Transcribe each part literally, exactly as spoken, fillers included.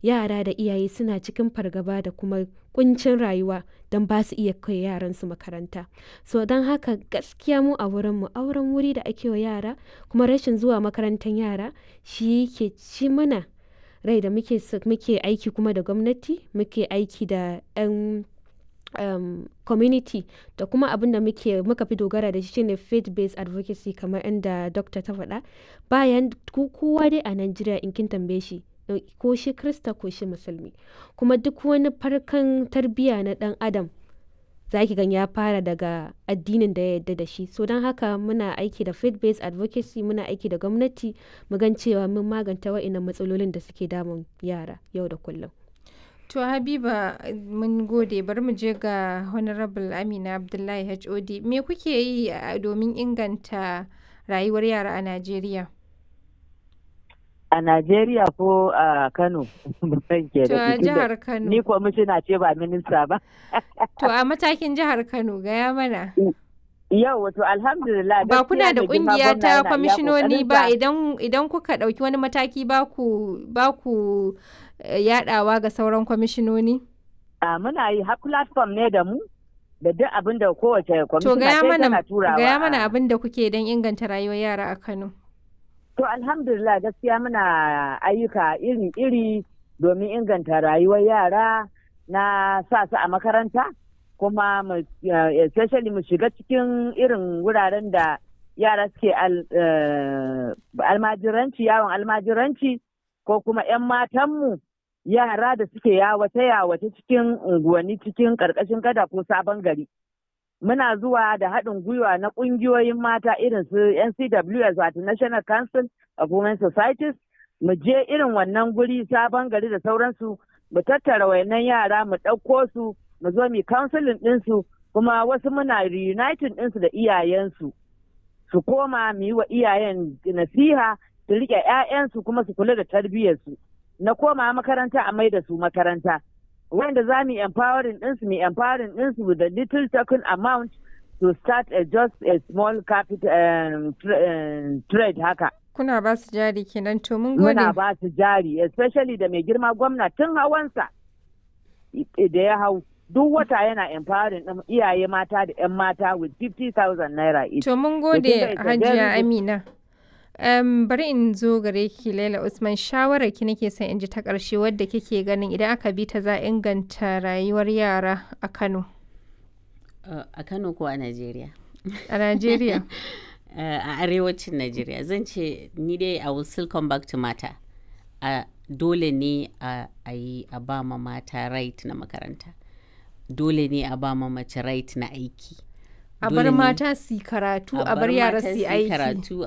yara da iyaye suna cikin fargaba da kuma kuncin rayuwa don ba su iya kai yaransu makaranta. So don haka gaskiya mu a wurinmu auren wuri da ake wa yara kuma rashin zuwa makarantar yara shi ke ci mana rai da muke muke aiki kuma da gwamnati, muke aiki da 'yan um, community da kuma abin da muke muka fi dogara da shi shine faith based advocacy kamar inda dokta ta faɗa. Bayan kowa dai a Najeriya in kin tambaye shi ko shi Krista ko shi musulmi, kuma duk wani farkan tarbiyya na ɗan adam za ki gan ya fara daga addinin da ya yarda da shi. So don haka muna aiki da faith based advocacy, muna aiki da gwamnati mu gan cewa mun maganta wa'innan matsalolin da suke damun yara yau da kullum. To Habiba mun gode, bari mu je ga Honorable Amina Abdullahi H O D. Me kuke yi domin inganta rayuwar yara a Najeriya? A Najeriya ko a Kano? To a jihar Kano. Ni kwamishina ce ba minista ba. To a matakin jihar Kano gaya mana. Yau wato alhamdulillah. Ba kuna da kungiya ta kwamishinoni ba idan idan kuka ɗauki wani mataki ba ku ba ku yaɗawa ga sauran kwamishinoni? A muna yi har platform ne da mu da duk abin da kowace kwamishina sai tana turawa. To gaya mana abin da kuke don inganta rayuwar yara a Kano. To alhamdulillah gaskiya muna ayyuka iri-iri domin inganta rayuwar yara, na sa su a makaranta kuma especially mu shiga cikin irin wuraren da yara suke almajiranci, yawon almajiranci, ko kuma 'yan matanmu yara da suke yawace-yawace cikin unguwanni cikin ƙarƙashin gada ko sabon gari. Muna zuwa da haɗin gwiwa na ƙungiyoyin mata irin su N C W S wato National Council of Women Societies, mu je irin wannan guri sabon gari da sauransu, mu tattara wayannan yara mu ɗauko su mu zo mu counseling ɗinsu, kuma wasu muna reuniting ɗinsu da iyayensu su koma mu yi wa iyayen nasiha su riƙe 'ya'yansu kuma su kula da tarbiyyarsu, na koma makaranta a mai da su makaranta. Wanda za mu empowering ɗinsu mu empowering ɗinsu with a little token amount to start a just a small capital um, tra uh, trade haka. Kuna ba su jari kenan, to mun gode. Muna ba su jari especially da mai girma gwamna tun hawansa da ya hau duk wata yana empowering ɗin iyaye mata da 'yan mata with fifty thousand naira each. To mun gode Hajiya Amina. Um, bari in zo gare ki Laila Usman, shawarar ki nake son in ji ta ƙarshe wadda kike ganin idan aka bi ta za inganta rayuwar yara a Kano. Uh, a Kano ko a Najeriya? A Najeriya. uh, a arewacin Najeriya zan ce ni dai I will still come back to mata. Uh, dole ne a uh, yi a ba ma mata right na makaranta. Dole ne a ba ma mace right na aiki. A bar mata su karatu, a bar yara su aiki.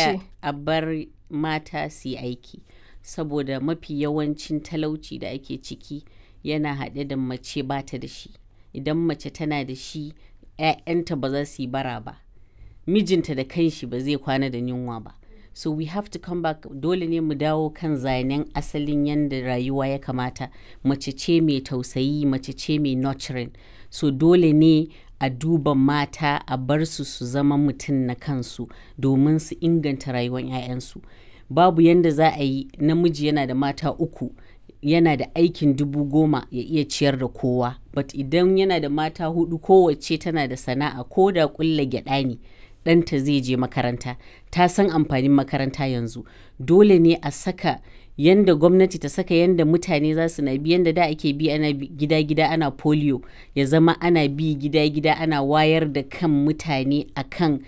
A bar mata su aiki. Saboda mafi yawancin talauci da ake ciki yana haɗe da mace ba ta da shi. Idan mace tana da shi, 'ya'yanta ba za su yi bara ba. Mijinta da kanshi ba zai kwana da yunwa ba. So we have to come back, dole ne mu dawo kan zanen asalin yadda rayuwa ya kamata. Mace ce mai tausayi, mace ce mai nurturing. So dole ne a duba mata a bar su su zama mutum na kansu domin su inganta rayuwar 'ya'yansu. Babu yanda za a yi namiji yana da mata uku yana da aikin dubu goma ya iya ciyar da kowa, but idan yana da mata hudu kowace tana da sana'a ko da kulla gyada ne ɗanta zai je makaranta, ta san amfanin makaranta yanzu. Dole ne a saka yanda gwamnati ta saka yanda mutane za su na bi, yanda da ake bi ana gida-gida ana polio, ya zama ana bi gida-gida ana wayar da kan mutane akan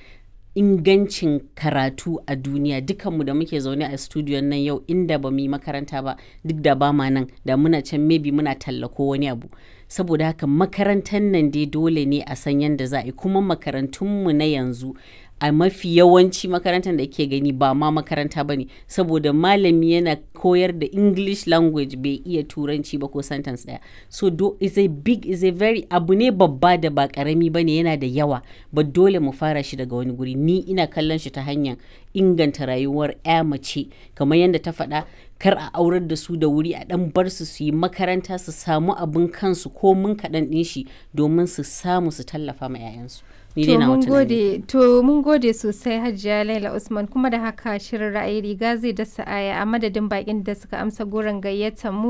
ingancin karatu a duniya. Dukanmu da muke zaune a studio nan yau inda ba mu yi makaranta ba, duk da ba ma nan da muna can maybe muna tallako wani abu. Saboda haka makarantar nan dai dole ne a san yanda za a yi, kuma makarantunmu na yanzu a mafi yawanci makarantar da ke gani ba ma makaranta ba ne, saboda malami yana koyar da English language bai iya turanci ba ko sentence daya. So do is a big is a very abu ne babba da ba karami ba ne, yana da yawa, ba dole mu fara shi daga wani guri. Ni ina kallon shi ta hanyar inganta rayuwar 'ya mace kamar yadda ta faɗa, kar a aurar da su da wuri, a dan bar su su yi makaranta su samu abin kansu ko mun kaɗan ɗin shi domin su samu su tallafa ma 'ya'yansu. To mun gode, to mun gode sosai Hajiya Laila Usman, kuma da haka shirin ra'ayi riga zai dasa aya a madadin bakin da suka amsa goron gayyatar mu.